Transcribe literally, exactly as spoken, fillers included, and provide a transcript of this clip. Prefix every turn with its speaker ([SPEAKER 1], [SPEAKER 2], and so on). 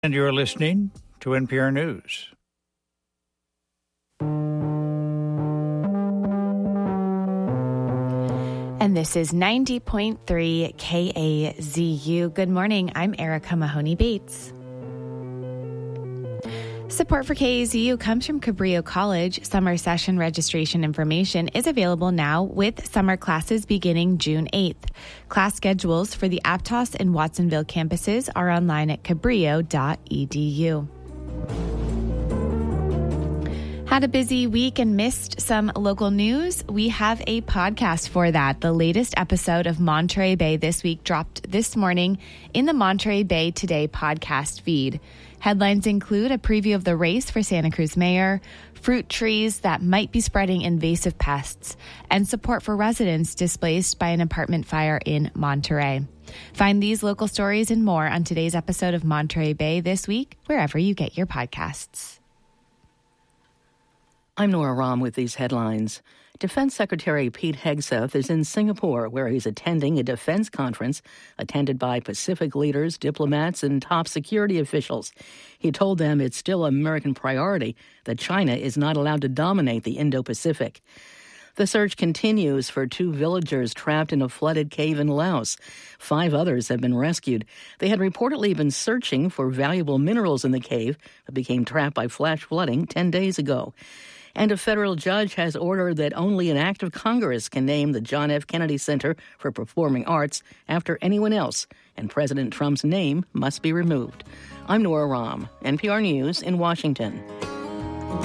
[SPEAKER 1] And you're listening to N P R News.
[SPEAKER 2] And this is ninety point three K A Z U. Good morning. I'm Erica Mahoney Bates. Support for K A Z U comes from Cabrillo College. Summer session registration information is available now with summer classes beginning June eighth. Class schedules for the Aptos and Watsonville campuses are online at cabrillo dot e d u. Had a busy week and missed some local news? We have a podcast for that. The latest episode of Monterey Bay This Week dropped this morning in the Monterey Bay Today podcast feed. Headlines include a preview of the race for Santa Cruz mayor, fruit trees that might be spreading invasive pests, and support for residents displaced by an apartment fire in Monterey. Find these local stories and more on today's episode of Monterey Bay This Week, wherever you get your podcasts.
[SPEAKER 3] I'm Nora Rahm with these headlines. Defense Secretary Pete Hegseth is in Singapore, where he's attending a defense conference attended by Pacific leaders, diplomats, and top security officials. He told them it's still an American priority that China is not allowed to dominate the Indo-Pacific. The search continues for two villagers trapped in a flooded cave in Laos. Five others have been rescued. They had reportedly been searching for valuable minerals in the cave that became trapped by flash flooding ten days ago. And a federal judge has ordered that only an act of Congress can name the John F. Kennedy Center for Performing Arts after anyone else, and President Trump's name must be removed. I'm Nora Rahm, N P R News in Washington.